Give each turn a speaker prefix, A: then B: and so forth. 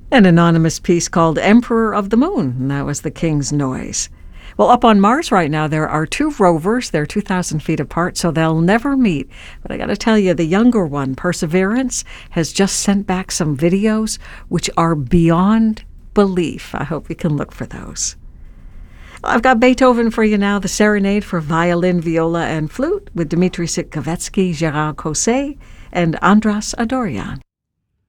A: An anonymous piece called Emperor of the Moon, and that was the King's Noise. Well, up on Mars right now, there are two rovers. They're 2,000 feet apart, so they'll never meet. But I got to tell you, the younger one, Perseverance, has just sent back some videos which are beyond belief. I hope you can look for those. I've got Beethoven for you now, the Serenade for Violin, Viola, and Flute with Dmitri Sitkovetsky, Gérard Cosset, and Andras Adoryan.